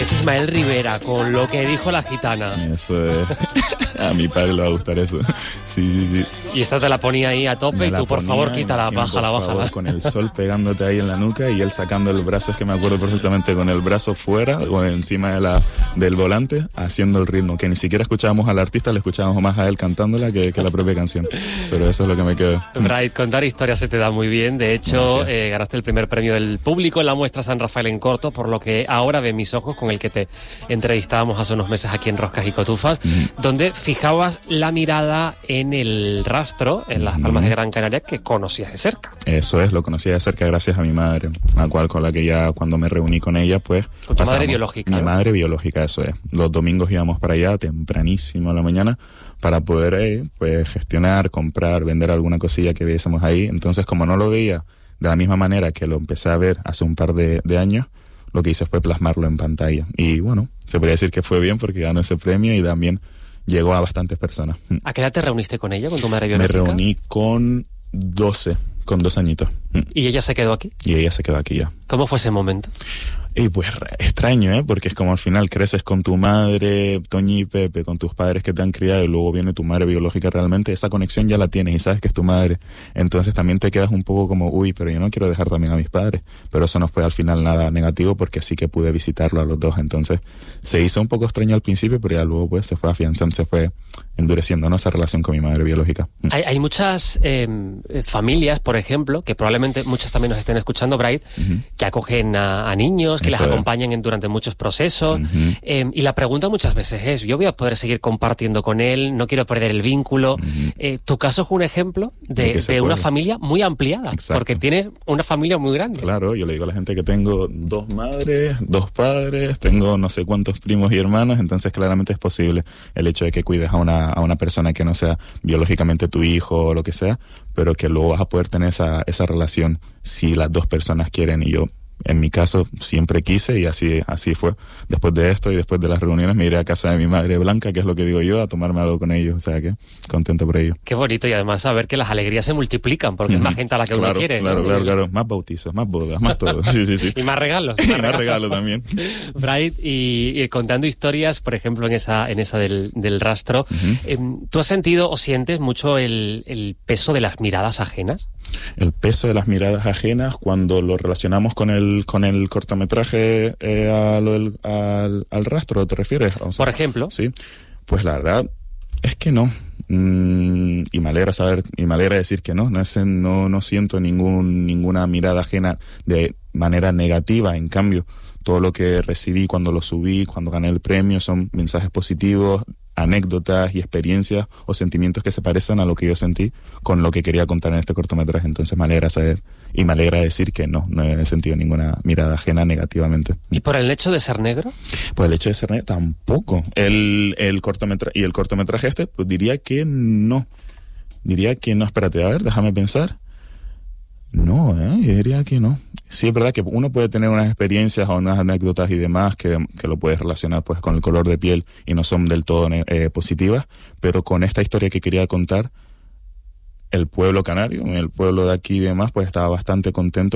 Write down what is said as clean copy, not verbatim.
es Ismael Rivera, con Lo que dijo la gitana. Eso es. A mi padre le va a gustar eso. Sí. Y esta te la ponía ahí a tope y tú, por favor, quítala, bájala. Con el sol pegándote ahí en la nuca y él sacando el brazo, es que me acuerdo perfectamente, con el brazo fuera o encima del volante, haciendo el ritmo, que ni siquiera escuchábamos al artista, le escuchábamos más a él cantándola que la propia canción. Pero eso es lo que me quedó. Bright, contar historias se te da muy bien. De hecho, ganaste el primer premio del público en la muestra San Rafael en Corto, por lo que ahora ve mis ojos, con el que te entrevistábamos hace unos meses aquí en Roscas y Cotufas, donde fijabas la mirada en el rastro, en las Palmas de Gran Canaria, que conocías de cerca. Eso es, lo conocía de cerca gracias a mi madre, con la que ya cuando me reuní con ella, pues... Con tu madre biológica. Mi madre biológica, eso es. Los domingos íbamos para allá, tempranísimo a la mañana, para poder pues gestionar, comprar, vender alguna cosilla que viésemos ahí. Entonces, como no lo veía de la misma manera que lo empecé a ver hace un par de años, lo que hice fue plasmarlo en pantalla. Y bueno, se podría decir que fue bien porque ganó ese premio y también llegó a bastantes personas. ¿A qué edad te reuniste con ella, con tu madre biológica? Me reuní con 12 añitos. ¿Y ella se quedó aquí? Y ella se quedó aquí ya. ¿Cómo fue ese momento? Y pues extraño, porque es como al final creces con tu madre, Toñi y Pepe, con tus padres que te han criado y luego viene tu madre biológica realmente, esa conexión ya la tienes y sabes que es tu madre. Entonces también te quedas un poco como, pero yo no quiero dejar también a mis padres. Pero eso no fue al final nada negativo porque sí que pude visitarlo a los dos. Entonces se hizo un poco extraño al principio, pero ya luego pues se fue afianzando, se fue endureciendo, ¿no?, esa relación con mi madre biológica. Hay muchas familias, por ejemplo, que probablemente muchas también nos estén escuchando, Bright, que acogen a niños, que les acompañan durante muchos procesos. Y la pregunta muchas veces es, yo voy a poder seguir compartiendo con él, no quiero perder el vínculo. Tu caso es un ejemplo de una familia muy ampliada. Exacto. Porque tienes una familia muy grande. Claro, yo le digo a la gente que tengo 2 madres, 2 padres, tengo no sé cuántos primos y hermanos, entonces claramente es posible el hecho de que cuides a una persona que no sea biológicamente tu hijo o lo que sea, pero que luego vas a poder tener esa relación si las 2 personas quieren. Y yo, en mi caso, siempre quise y así fue. Después de esto y después de las reuniones me iré a casa de mi madre Blanca, que es lo que digo yo, a tomarme algo con ellos. O sea que contento por ello. Qué bonito, y además saber que las alegrías se multiplican, porque es más gente a la que uno quiere. Claro. Más bautizos, más bodas, más todo. Sí. Y más regalos. Y más regalos también. Bright, y contando historias, por ejemplo, en esa del rastro, ¿tú has sentido o sientes mucho el peso de las miradas ajenas? El peso de las miradas ajenas cuando lo relacionamos con el cortometraje al rastro, ¿te refieres? O sea, por ejemplo. Sí, pues la verdad es que no. Y me alegra decir que no siento ninguna mirada ajena de manera negativa. En cambio, todo lo que recibí cuando lo subí, cuando gané el premio, son mensajes positivos, anécdotas y experiencias o sentimientos que se parecen a lo que yo sentí con lo que quería contar en este cortometraje. Entonces me alegra saber y me alegra decir que no he sentido ninguna mirada ajena negativamente. ¿Y por el hecho de ser negro? Por el hecho de ser negro tampoco. El cortometraje pues diría que no. Espérate, a ver, déjame pensar. No, yo diría que no. Sí, es verdad que uno puede tener unas experiencias o unas anécdotas y demás que lo puedes relacionar pues con el color de piel y no son del todo positivas, pero con esta historia que quería contar, el pueblo canario, el pueblo de aquí y demás, pues estaba bastante contento